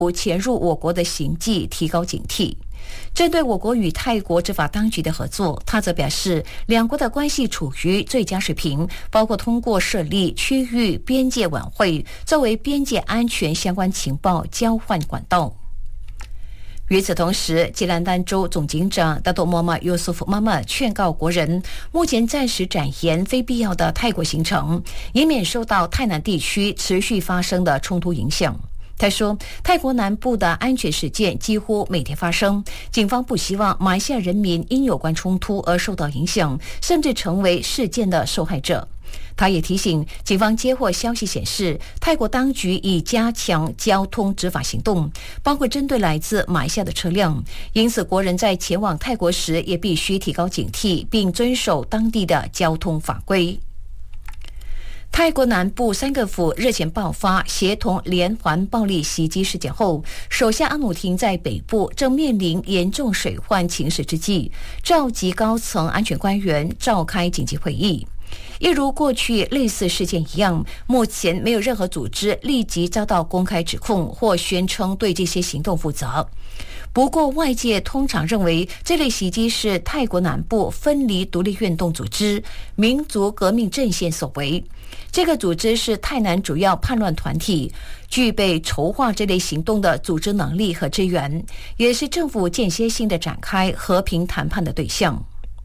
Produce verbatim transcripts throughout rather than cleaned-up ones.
潜入我国的行迹提高警惕。针对我国与泰国执法当局的合作，他则表示，两国的关系处于最佳水平，包括通过设立区域边界委员会，作为边界安全相关情报交换管道。与此同时，吉兰丹州总警长达多莫玛尤苏夫妈妈劝告国人，目前暂时展延非必要的泰国行程，以免受到泰南地区持续发生的冲突影响。他说，泰国南部的安全事件几乎每天发生，警方不希望马来西亚人民因有关冲突而受到影响，甚至成为事件的受害者。他也提醒，警方接获消息显示，泰国当局已加强交通执法行动，包括针对来自马来西亚的车辆，因此国人在前往泰国时也必须提高警惕，并遵守当地的交通法规。泰国南部三个府日前爆发协同连环暴力袭击事件后，首相阿努廷在北部正面临严重水患情势之际，召集高层安全官员召开紧急会议。一如过去类似事件一样，目前没有任何组织立即遭到公开指控或宣称对这些行动负责。不过，外界通常认为这类袭击是泰国南部分离独立运动组织民族革命阵线所为。这个组织是泰南主要叛乱团体，具备筹划这类行动的组织能力和资源，也是政府间歇性的展开和平谈判的对象。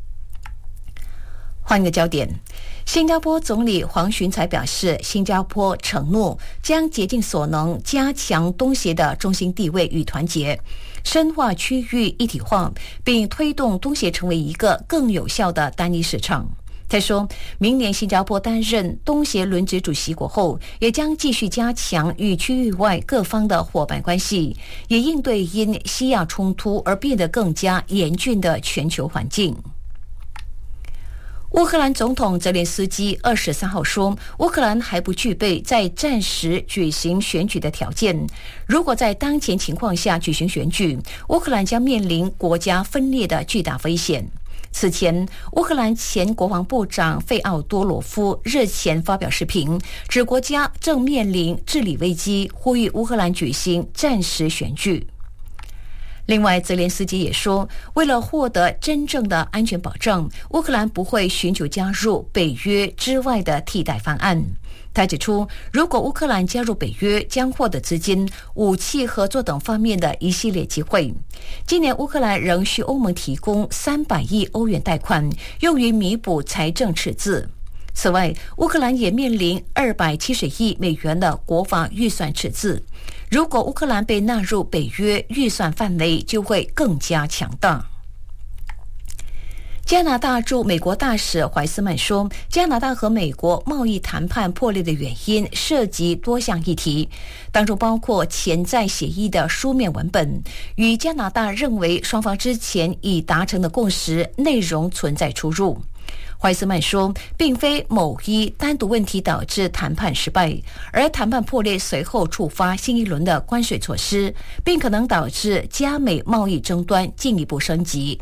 换个焦点，新加坡总理黄循财表示，新加坡承诺将竭尽所能加强东协的中心地位与团结，深化区域一体化，并推动东协成为一个更有效的单一市场。他说，明年新加坡担任东协轮值主席国后，也将继续加强与区域外各方的伙伴关系，也应对因西亚冲突而变得更加严峻的全球环境。乌克兰总统泽连斯基二十三号说，乌克兰还不具备在战时举行选举的条件。如果在当前情况下举行选举，乌克兰将面临国家分裂的巨大危险。此前，乌克兰前国防部长费奥多罗夫日前发表视频，指国家正面临治理危机，呼吁乌克兰举行战时选举。另外，泽连斯基也说，为了获得真正的安全保障，乌克兰不会寻求加入北约之外的替代方案。他指出，如果乌克兰加入北约，将获得资金、武器合作等方面的一系列机会。今年乌克兰仍需欧盟提供三百亿欧元贷款，用于弥补财政赤字。此外，乌克兰也面临二百七十亿美元的国防预算赤字。如果乌克兰被纳入北约预算范围，就会更加强大。加拿大驻美国大使怀斯曼说，加拿大和美国贸易谈判破裂的原因涉及多项议题，当中包括潜在协议的书面文本与加拿大认为双方之前已达成的共识内容存在出入。怀斯曼说，并非某一单独问题导致谈判失败，而谈判破裂随后触发新一轮的关税措施，并可能导致加美贸易争端进一步升级。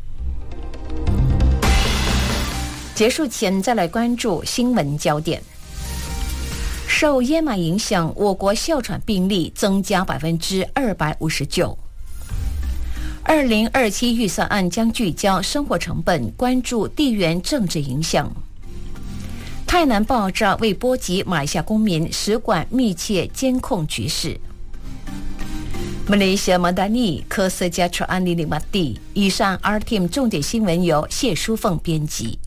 结束前再来关注新闻焦点。受烟霾影响，我国哮喘病例增加百分之二百五十九。二零二七预算案将聚焦生活成本，关注地缘政治影响。泰南爆炸未波及马来西亚公民，使馆密切监控局势。马来西亚马达尼科斯加特安尼里马蒂。以上 R T M 重点新闻由谢淑凤编辑。